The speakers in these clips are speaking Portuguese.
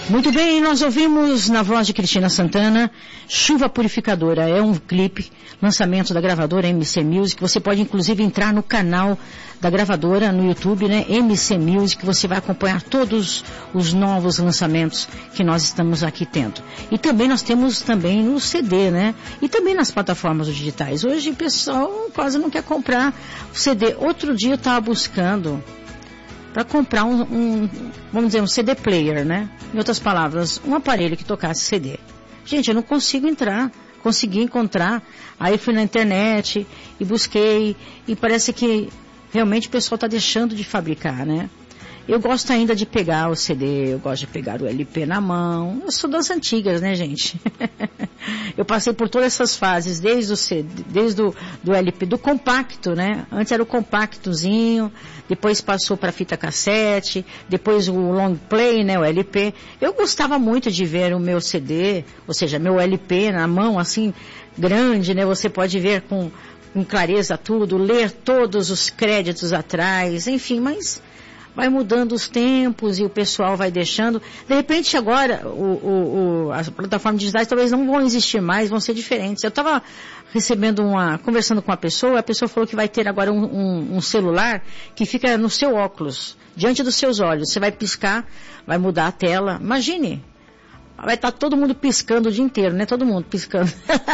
Muito bem, nós ouvimos na voz de Cristina Santana, Chuva Purificadora. É um clipe, lançamento da gravadora MC Music. Você pode inclusive entrar no canal da gravadora no YouTube, né? MC Music, você vai acompanhar todos os novos lançamentos que nós estamos aqui tendo. E também nós temos também no CD, né? E também nas plataformas digitais. Hoje o pessoal quase não quer comprar o CD. Outro dia eu estava buscando para comprar vamos dizer, um CD player, né? Em outras palavras, um aparelho que tocasse CD. Gente, eu não consegui encontrar. Aí fui na internet e busquei, e parece que realmente o pessoal está deixando de fabricar, né? Eu gosto ainda de pegar o CD, eu gosto de pegar o LP na mão. Eu sou das antigas, né, gente? Eu passei por todas essas fases, desde o CD, desde do LP, do compacto, né? Antes era o compactozinho, depois passou para fita cassete, depois o long play, né, o LP. Eu gostava muito de ver o meu CD, ou seja, meu LP na mão, assim, grande, né? Você pode ver com clareza tudo, ler todos os créditos atrás, enfim, mas vai mudando os tempos e o pessoal vai deixando. De repente agora as plataformas digitais talvez não vão existir mais, vão ser diferentes. Eu estava conversando com a pessoa falou que vai ter agora um celular que fica no seu óculos, diante dos seus olhos. Você vai piscar, vai mudar a tela. Imagine, vai estar todo mundo piscando o dia inteiro, né? Todo mundo piscando.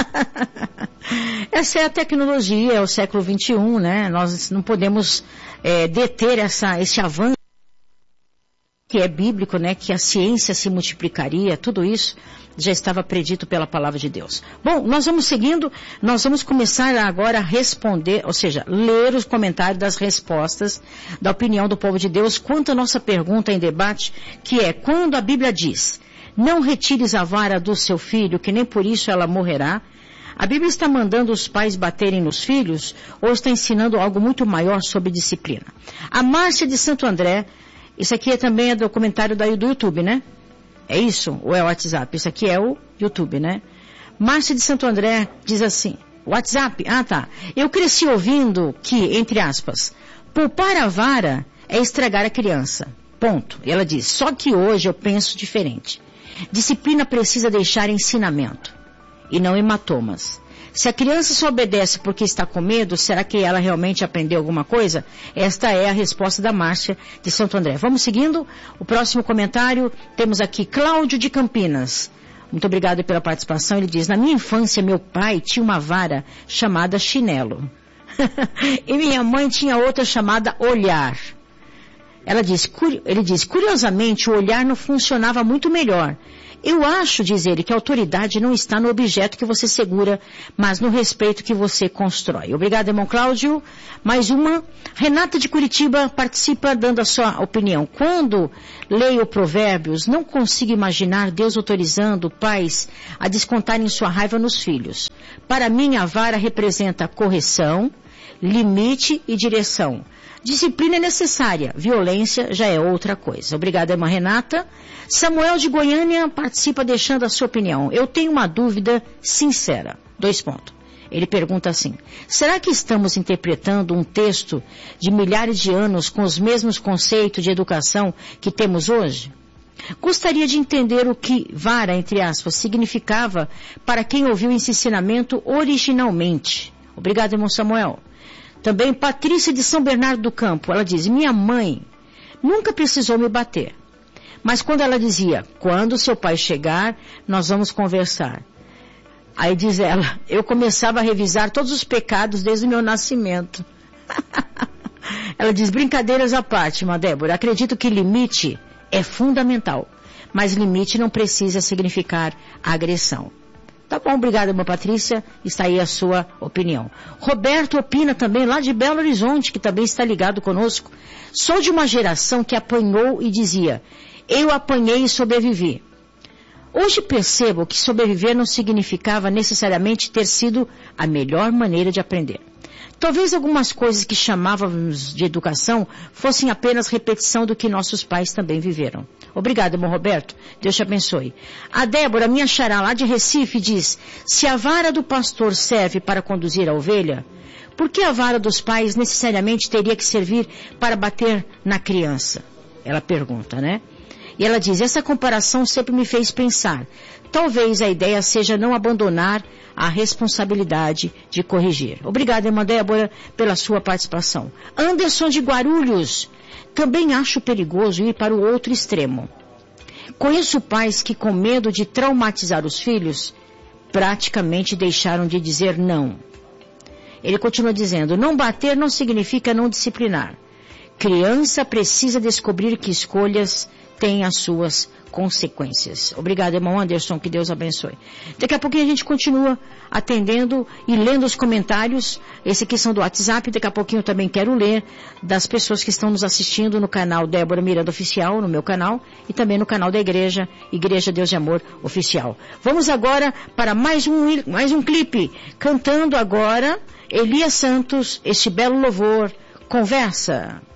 Essa é a tecnologia, é o século XXI, né? Nós não podemos deter esse avanço que é bíblico, né? Que a ciência se multiplicaria, tudo isso já estava predito pela palavra de Deus. Bom, nós vamos seguindo, nós vamos começar agora a responder, ou seja, ler os comentários das respostas da opinião do povo de Deus quanto à nossa pergunta em debate, que é: quando a Bíblia diz, não retires a vara do seu filho, que nem por isso ela morrerá, a Bíblia está mandando os pais baterem nos filhos ou está ensinando algo muito maior sobre disciplina? A Márcia de Santo André, isso aqui também é do comentário do YouTube, né? É isso? Ou é o WhatsApp? Isso aqui é o YouTube, né? Márcia de Santo André diz assim, WhatsApp, tá. Eu cresci ouvindo que, entre aspas, poupar a vara é estragar a criança. Ponto. E ela diz, só que hoje eu penso diferente. Disciplina precisa deixar ensinamento e não hematomas. Se a criança só obedece porque está com medo, será que ela realmente aprendeu alguma coisa? Esta é a resposta da Márcia de Santo André. Vamos seguindo. O próximo comentário, temos aqui Cláudio de Campinas. Muito obrigado pela participação. Ele diz, na minha infância, meu pai tinha uma vara chamada chinelo. E minha mãe tinha outra chamada olhar. Ele diz, curiosamente, o olhar não funcionava muito melhor. Eu acho, diz ele, que a autoridade não está no objeto que você segura, mas no respeito que você constrói. Obrigado, irmão Cláudio. Mais uma. Renata de Curitiba participa dando a sua opinião. Quando leio Provérbios, não consigo imaginar Deus autorizando pais a descontarem sua raiva nos filhos. Para mim, a vara representa correção, limite e direção. Disciplina é necessária, violência já é outra coisa. Obrigada, irmã Renata. Samuel de Goiânia participa deixando a sua opinião. Eu tenho uma dúvida sincera. 2 pontos. Ele pergunta assim, será que estamos interpretando um texto de milhares de anos com os mesmos conceitos de educação que temos hoje? Gostaria de entender o que vara, entre aspas, significava para quem ouviu esse ensinamento originalmente. Obrigado, irmão Samuel. Também Patrícia de São Bernardo do Campo, ela diz, minha mãe nunca precisou me bater. Mas quando ela dizia, quando seu pai chegar, nós vamos conversar. Aí diz ela, eu começava a revisar todos os pecados desde o meu nascimento. Ela diz, brincadeiras à parte, irmã Débora, acredito que limite é fundamental, mas limite não precisa significar agressão. Tá bom, obrigada, irmã Patrícia. Está aí a sua opinião. Roberto opina também lá de Belo Horizonte, que também está ligado conosco. Sou de uma geração que apanhou e dizia, eu apanhei e sobrevivi. Hoje percebo que sobreviver não significava necessariamente ter sido a melhor maneira de aprender. Talvez algumas coisas que chamávamos de educação fossem apenas repetição do que nossos pais também viveram. Obrigado, irmão Roberto. Deus te abençoe. A Débora, minha xará lá de Recife, diz, se a vara do pastor serve para conduzir a ovelha, por que a vara dos pais necessariamente teria que servir para bater na criança? Ela pergunta, né? E ela diz, essa comparação sempre me fez pensar. Talvez a ideia seja não abandonar a responsabilidade de corrigir. Obrigada, irmã Débora, pela sua participação. Anderson de Guarulhos. Também acho perigoso ir para o outro extremo. Conheço pais que, com medo de traumatizar os filhos, praticamente deixaram de dizer não. Ele continua dizendo, não bater não significa não disciplinar. Criança precisa descobrir que escolhas têm as suas consequências. Obrigado, irmão Anderson, que Deus abençoe. Daqui a pouquinho a gente continua atendendo e lendo os comentários. Esse aqui são do WhatsApp, daqui a pouquinho eu também quero ler das pessoas que estão nos assistindo no canal Débora Miranda Oficial, no meu canal, e também no canal da Igreja Deus de Amor Oficial. Vamos agora para mais um clipe, cantando agora Elias Santos, este belo louvor, Conversa.